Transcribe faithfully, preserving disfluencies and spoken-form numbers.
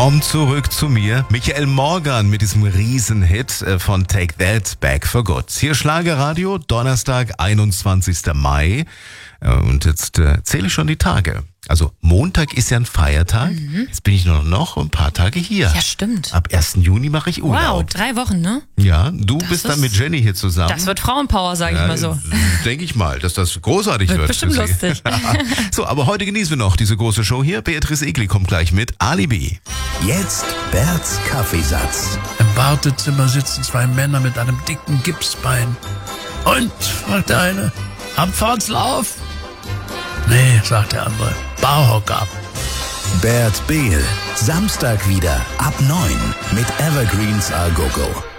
Komm zurück zu mir. Michael Morgan mit diesem Riesenhit von Take That, Back for Good. Hier Schlagerradio, Donnerstag, einundzwanzigster Mai. Und jetzt äh, zähle ich schon die Tage. Also Montag ist ja ein Feiertag. Mhm. Jetzt bin ich nur noch ein paar Tage hier. Ja, stimmt. Ab ersten Juni mache ich Urlaub. Wow, drei Wochen, ne? Ja, du das bist ist, dann mit Jenny hier zusammen. Das wird Frauenpower, sage ja, ich mal so. Denke ich mal, dass das großartig wird. Wird bestimmt lustig. So, aber heute genießen wir noch diese große Show hier. Beatrice Egli kommt gleich mit Alibi. Jetzt Berts Kaffeesatz. Im Wartezimmer sitzen zwei Männer mit einem dicken Gipsbein. Und, fragt der eine, Abfahrtslauf? Nee, sagt der andere, Barhocker. Bert Behl, Samstag wieder ab neun mit Evergreens A Go Go.